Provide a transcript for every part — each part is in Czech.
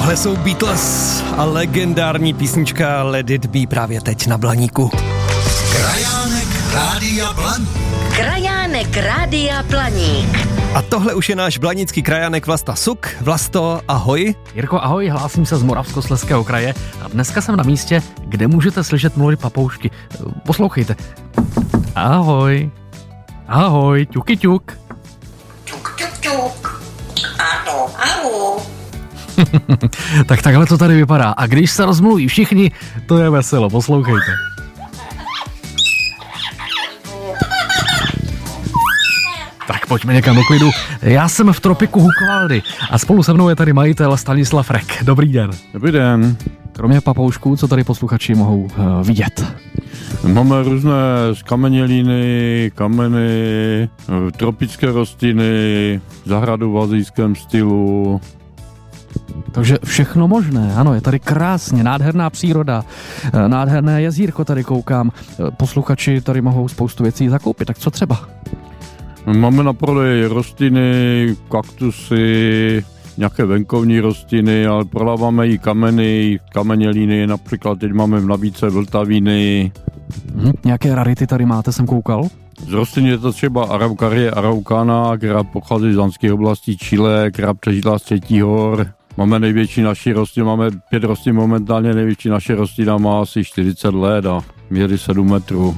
Tohle jsou Beatles a legendární písnička Let It Be právě teď na Blaníku. Krajánek Rádia Blaník. Krajánek Rádia Blaník. A tohle už je náš blanický krajánek Vlasta Suk. Vlasto, ahoj. Jirko, ahoj, hlásím se z Moravskoslezského kraje a dneska jsem na místě, kde můžete slyšet mluvit papoušky. Poslouchejte. Ahoj. Ahoj, ťuky ťuk. Tuk, tuk, tuk. Ano, ano. Tak takhle to tady vypadá. A když se rozmluví všichni, to je veselo, poslouchejte. Tak pojďme někam do klidu. Já jsem v tropiku Hukovaldy a spolu se mnou je tady majitel Stanislav Rek. Dobrý den. Dobrý den. Kromě papoušků, co tady posluchači mohou vidět? Máme různé skameněliny, kameny, tropické rostliny, zahradu v asijském stylu. Takže všechno možné, ano, je tady krásně, nádherná příroda, nádherné jezírko tady koukám. Posluchači tady mohou spoustu věcí zakoupit, tak co třeba? Máme na prodej rostliny, kaktusy, nějaké venkovní rostliny, ale prodáváme i kameny, kameněliny, například teď máme v nabídce vltavíny. Nějaké rarity tady máte, jsem koukal? Z rostlin je to třeba Araucaria araucana, která pochází z landských oblastí Chile, která přežila z 3 hor. Máme největší naši rostlin, máme 5 rostlin momentálně, největší naše rostlina má asi 40 let a měří 7 metrů.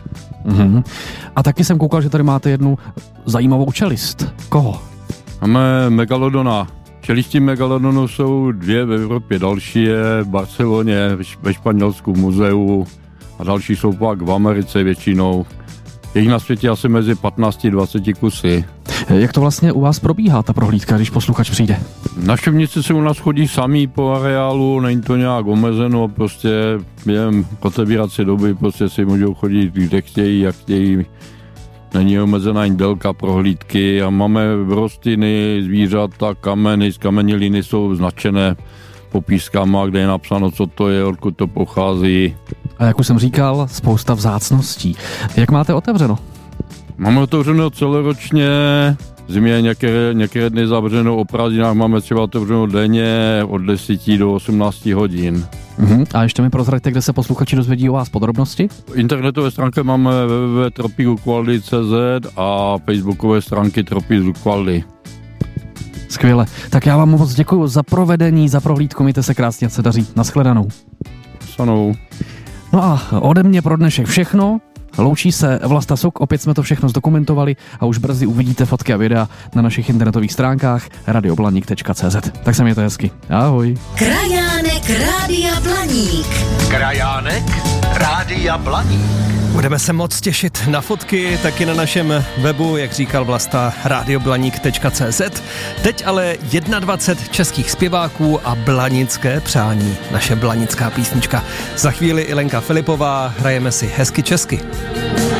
A taky jsem koukal, že tady máte jednu zajímavou čelist. Koho? Máme megalodona. Čelisti megalodonu jsou 2 v Evropě, další je v Barceloně, ve Španělsku v muzeu a další jsou pak v Americe většinou. Je jich na světě asi mezi 15 a 20 kusy. Jak to vlastně u vás probíhá, ta prohlídka, když posluchač přijde? Návštěvníci se u nás chodí sami po areálu, není to nějak omezeno, prostě během otevírací doby prostě si můžou chodit kde chtějí, jak chtějí. Není omezená ani délka prohlídky a máme rostliny, zvířata, kameny, skameněliny jsou značené popískama, kde je napsáno, co to je, odkud to pochází. A jak už jsem říkal, spousta vzácností. Jak máte otevřeno? Máme otevřeno celoročně, v zimě některé dny zavřeno, o prázdninách máme třeba otevřeno denně od 10 do 18 hodin. A ještě mi prozraďte, kde se posluchači dozvědí o vás podrobnosti? Internetové stránky máme www.tropiczukwaldy.cz a facebookové stránky Tropic Zukwaldy. Skvěle. Tak já vám moc děkuji za provedení, za prohlídku, mějte se krásně, ať se daří. Naschledanou. Sanou. No a ode mě pro dnešek všechno. Loučí se Vlasta Suk, opět jsme to všechno zdokumentovali a už brzy uvidíte fotky a videa na našich internetových stránkách radioblaník.cz. Tak se mějte hezky. Ahoj. Krajánek Rádia Blaník. Krajánek Rádia Blaník. Budeme se moc těšit na fotky, taky na našem webu, jak říkal Vlasta, radioblaník.cz. Teď ale 21 českých zpěváků a blanické přání, naše blanická písnička. Za chvíli i Lenka Filipová, hrajeme si hezky česky.